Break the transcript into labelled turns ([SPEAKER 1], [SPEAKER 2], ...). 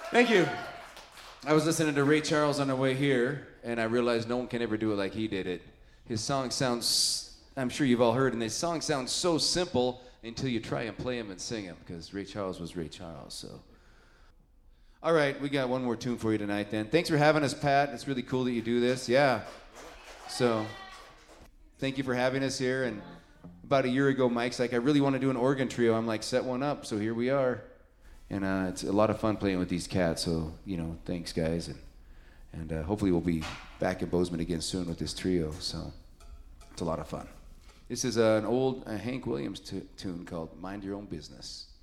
[SPEAKER 1] Thank you. I was listening to Ray Charles on the way here, and I realized no one can ever do it like he did it. His song sounds, I'm sure you've all heard, and his song sounds so simple until you try and play him and sing him, because Ray Charles was Ray Charles, so. All right, we got one more tune for you tonight then. Thanks for having us, Pat. It's really cool that you do this. Yeah. So, thank you for having us here. And about a year ago, Mike's like, I really want to do an organ trio. I'm like, set one up. So here we are. And it's a lot of fun playing with these cats. So, thanks, guys. And hopefully we'll be back in Bozeman again soon with this trio. So, it's a lot of fun. This is an old Hank Williams tune called Mind Your Own Business.